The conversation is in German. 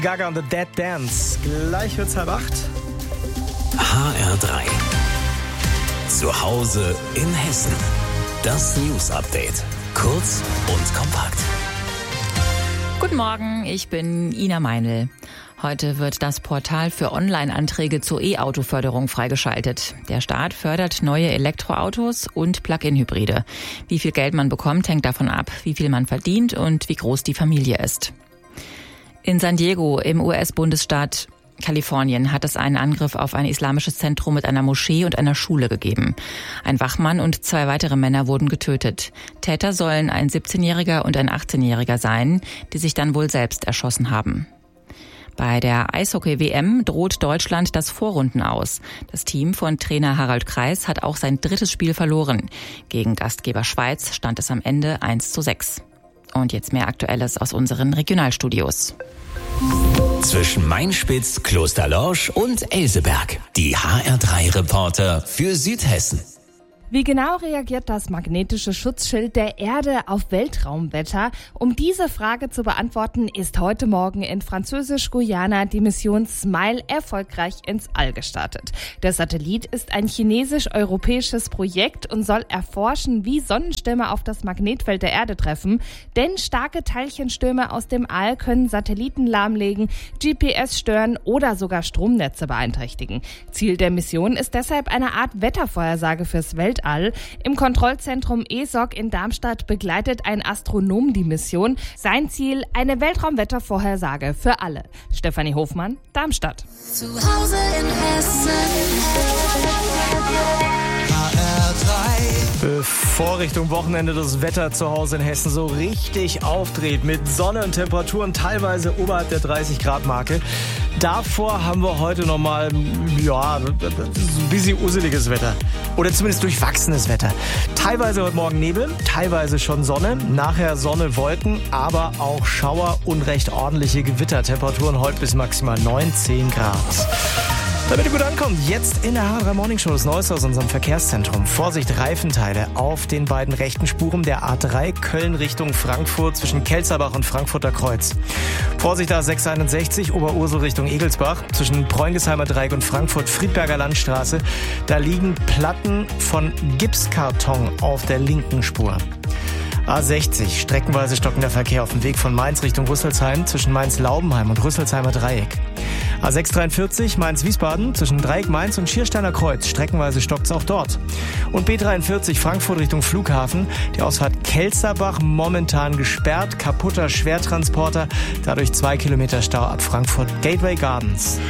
Gaga und The Dead Dance. Gleich wird's 7:30. HR3. Zu Hause in Hessen. Das News Update. Kurz und kompakt. Guten Morgen, ich bin Ina Meinl. Heute wird das Portal für Online-Anträge zur E-Auto-Förderung freigeschaltet. Der Staat fördert neue Elektroautos und Plug-in-Hybride. Wie viel Geld man bekommt, hängt davon ab, wie viel man verdient und wie groß die Familie ist. In San Diego im US-Bundesstaat Kalifornien hat es einen Angriff auf ein islamisches Zentrum mit einer Moschee und einer Schule gegeben. Ein Wachmann und 2 weitere Männer wurden getötet. Täter sollen ein 17-Jähriger und ein 18-Jähriger sein, die sich dann wohl selbst erschossen haben. Bei der Eishockey-WM droht Deutschland das Vorrunden aus. Das Team von Trainer Harald Kreis hat auch sein 3. Spiel verloren. Gegen Gastgeber Schweiz stand es am Ende 1:6. Und jetzt mehr Aktuelles aus unseren Regionalstudios. Zwischen Mainspitz, Klosterlorsch und Elseberg. Die HR3-Reporter für Südhessen. Wie genau reagiert das magnetische Schutzschild der Erde auf Weltraumwetter? Um diese Frage zu beantworten, ist heute Morgen in Französisch-Guyana die Mission SMILE erfolgreich ins All gestartet. Der Satellit ist ein chinesisch-europäisches Projekt und soll erforschen, wie Sonnenstürme auf das Magnetfeld der Erde treffen. Denn starke Teilchenstürme aus dem All können Satelliten lahmlegen, GPS stören oder sogar Stromnetze beeinträchtigen. Ziel der Mission ist deshalb eine Art Wettervorhersage fürs Weltall. Im Kontrollzentrum ESOC in Darmstadt begleitet ein Astronom die Mission. Sein Ziel, eine Weltraumwettervorhersage für alle. Stefanie Hofmann, Darmstadt. Zu Hause in Hessen. Bevor Richtung Wochenende das Wetter zu Hause in Hessen so richtig aufdreht, mit Sonne und Temperaturen teilweise oberhalb der 30-Grad-Marke, davor haben wir heute nochmal, ein bisschen useliges Wetter. Oder zumindest durchwachsenes Wetter. Teilweise heute Morgen Nebel, teilweise schon Sonne, nachher Sonne, Wolken, aber auch Schauer und recht ordentliche Gewittertemperaturen, heute bis maximal 19 Grad. Damit ihr gut ankommt, jetzt in der HR3 Morning Show das Neueste aus unserem Verkehrszentrum. Vorsicht, Reifenteile auf den beiden rechten Spuren der A3 Köln Richtung Frankfurt zwischen Kelzerbach und Frankfurter Kreuz. Vorsicht A661 Oberursel Richtung Egelsbach zwischen Preungesheimer Dreieck und Frankfurt-Friedberger Landstraße. Da liegen Platten von Gipskarton auf der linken Spur. A60, streckenweise stockender Verkehr auf dem Weg von Mainz Richtung Rüsselsheim zwischen Mainz-Laubenheim und Rüsselsheimer Dreieck. A643 Mainz-Wiesbaden zwischen Dreieck Mainz und Schiersteiner Kreuz, streckenweise stockt's auch dort. Und B43 Frankfurt Richtung Flughafen, die Ausfahrt Kelzerbach momentan gesperrt, kaputter Schwertransporter, dadurch 2 Kilometer Stau ab Frankfurt Gateway Gardens.